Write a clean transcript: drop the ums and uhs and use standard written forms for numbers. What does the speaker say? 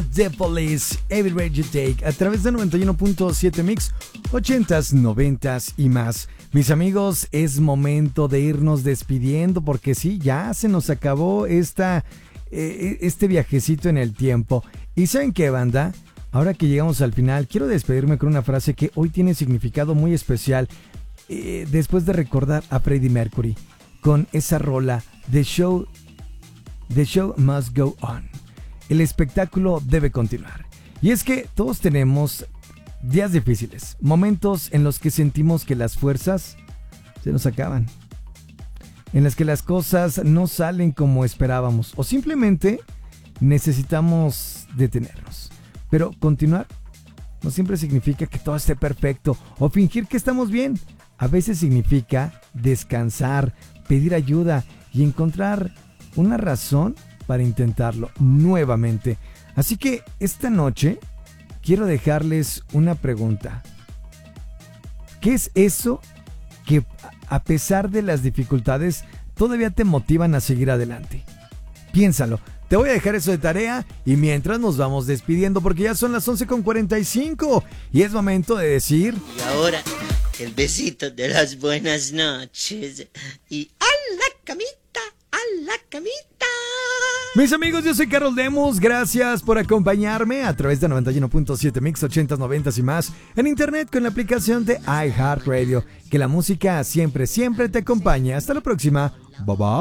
The Police, Every Breath You Take, a través de 91.7 Mix, 80s, 90s y más. Mis amigos, es momento de irnos despidiendo porque sí, ya se nos acabó este viajecito en el tiempo. ¿Y saben qué, banda? Ahora que llegamos al final, quiero despedirme con una frase que hoy tiene significado muy especial, después de recordar a Freddie Mercury con esa rola, The Show Must Go On. El espectáculo debe continuar. Y es que todos tenemos días difíciles, momentos en los que sentimos que las fuerzas se nos acaban, en las que las cosas no salen como esperábamos o simplemente necesitamos detenernos. Pero continuar no siempre significa que todo esté perfecto o fingir que estamos bien. A veces significa descansar, pedir ayuda y encontrar una razón para intentarlo nuevamente. Así que esta noche quiero dejarles una pregunta. ¿Qué es eso que a pesar de las dificultades todavía te motivan a seguir adelante? Piénsalo. Te voy a dejar eso de tarea y mientras nos vamos despidiendo porque ya son las 11:45 y es momento de decir... Y ahora, el besito de las buenas noches y ¡a la camita! ¡A la camita! Mis amigos, yo soy Carol Demos, gracias por acompañarme a través de 91.7 Mix, 80s, 90s y más en internet con la aplicación de iHeartRadio. Que la música siempre, siempre te acompañe. Hasta la próxima. Bye bye.